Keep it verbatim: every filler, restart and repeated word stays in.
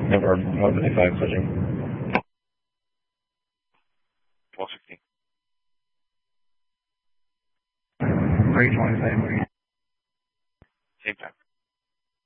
Number one fifty-five switching. twelve sixteen. three twenty-five. Same time.